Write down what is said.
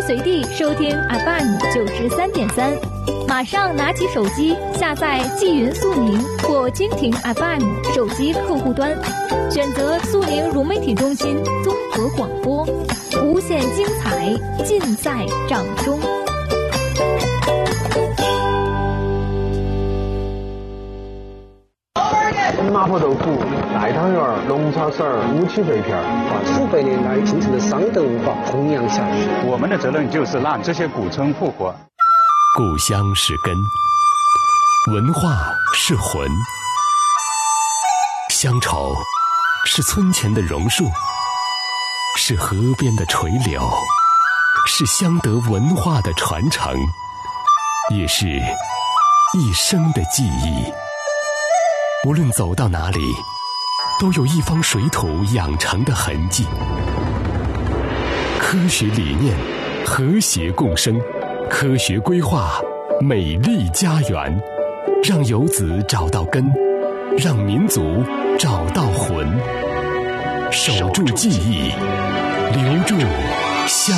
随地收听 FM93.3，马上拿起手机下载纪云苏宁或蜻蜓 FM 手机客户端，选择苏宁融媒体中心综合广播，无限精彩尽在掌中。 麻婆豆腐、带汤圆、龙抄手、乌鸡肺片， 把数百年来形成的商德文化弘扬下去。 我们的责任就是让这些古村复活。 故乡是根，文化是魂，乡愁是村前的榕树，是河边的垂柳，是乡德文化的传承，也是一生的记忆。无论走到哪里，都有一方水土养成的痕迹。科学理念，和谐共生，科学规划，美丽家园，让游子找到根，让民族找到魂，守住记忆，留住乡。